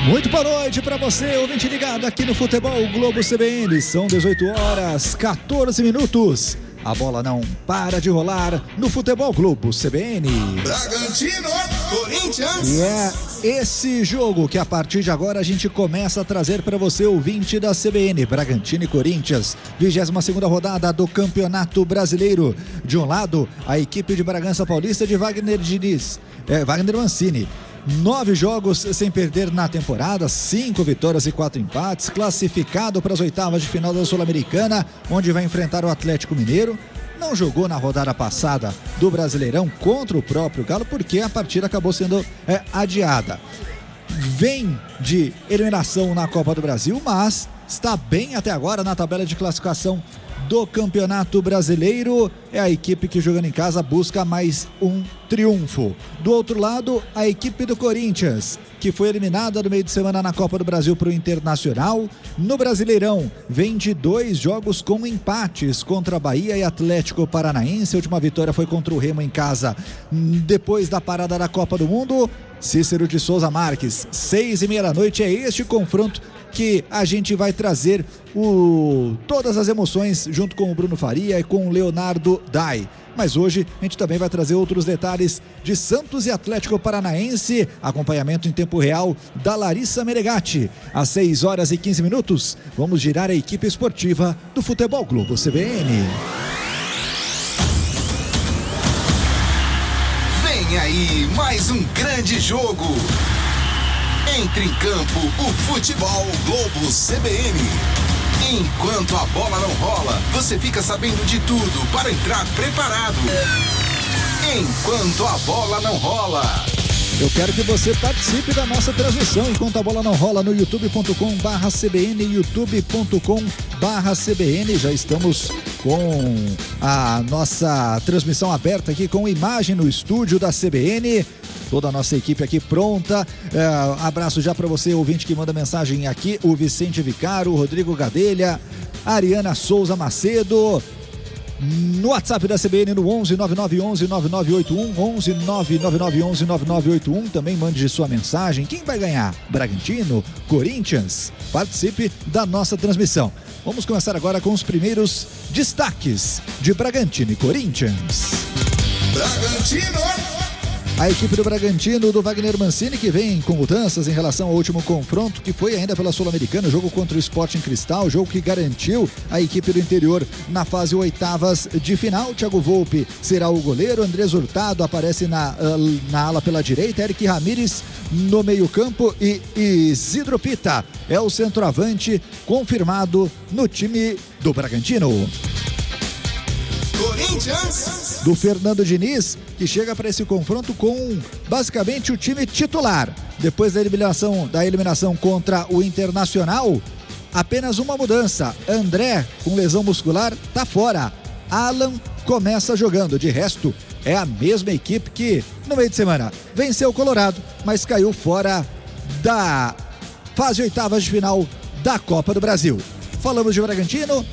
Muito boa noite para você, ouvinte ligado aqui no Futebol Globo CBN. São 18 horas, 14 minutos. A bola não para de rolar no Futebol Globo CBN. Bragantino, Corinthians. E é esse jogo que a partir de agora a gente começa a trazer para você, ouvinte da CBN. Bragantino e Corinthians, 22ª rodada do Campeonato Brasileiro. De um lado, a equipe de Bragança Paulista de Wagner Mancini. 9 jogos sem perder na temporada, 5 vitórias e 4 empates, classificado para as oitavas de final da Sul-Americana, onde vai enfrentar o Atlético Mineiro. Não jogou na rodada passada do Brasileirão contra o próprio Galo, porque a partida acabou sendo adiada. Vem de eliminação na Copa do Brasil, mas está bem até agora na tabela de classificação do Campeonato Brasileiro. É a equipe que, jogando em casa, busca mais um triunfo. Do outro lado, a equipe do Corinthians, que foi eliminada no meio de semana na Copa do Brasil para o Internacional. No Brasileirão, vem de 2 jogos com empates contra Bahia e Atlético Paranaense. A última vitória foi contra o Remo em casa, depois da parada da Copa do Mundo. Cícero de Souza Marques, 6h30 da noite, é este confronto que a gente vai trazer todas as emoções junto com o Bruno Faria e com o Leonardo Dai. Mas hoje a gente também vai trazer outros detalhes de Santos e Atlético Paranaense, acompanhamento em tempo real da Larissa Meregatti. Às 6h15, vamos girar a equipe esportiva do Futebol Globo CBN. Vem aí mais um grande jogo. Entre em campo o Futebol Globo CBN. Enquanto a bola não rola, você fica sabendo de tudo para entrar preparado. Enquanto a bola não rola. Eu quero que você participe da nossa transmissão enquanto a bola não rola no youtube.com/CBN, youtube.com/CBN. Já estamos com a nossa transmissão aberta aqui com imagem no estúdio da CBN. Toda a nossa equipe aqui pronta. Abraço já para você, ouvinte, que manda mensagem aqui. O Vicente Vicaro, o Rodrigo Gadelha, a Ariana Souza Macedo. No WhatsApp da CBN no 11 9911 9981, 11 99911 9981. Também mande sua mensagem. Quem vai ganhar? Bragantino? Corinthians? Participe da nossa transmissão. Vamos começar agora com os primeiros destaques de Bragantino e Corinthians. Bragantino. A equipe do Bragantino, do Wagner Mancini, que vem com mudanças em relação ao último confronto, que foi ainda pela Sul-Americana, o jogo contra o Sporting Cristal, jogo que garantiu a equipe do interior na fase oitavas de final. Thiago Volpi será o goleiro, Andrés Hurtado aparece na ala pela direita, Eric Ramírez no meio-campo e Isidro Pita é o centroavante confirmado no time do Bragantino. Corinthians. Do Fernando Diniz, que chega para esse confronto com basicamente o time titular. Depois da eliminação contra o Internacional, apenas uma mudança. André, com lesão muscular, tá fora. Alan começa jogando. De resto, é a mesma equipe que no meio de semana venceu o Colorado, mas caiu fora da fase oitavas de final da Copa do Brasil. Falamos de Bragantino,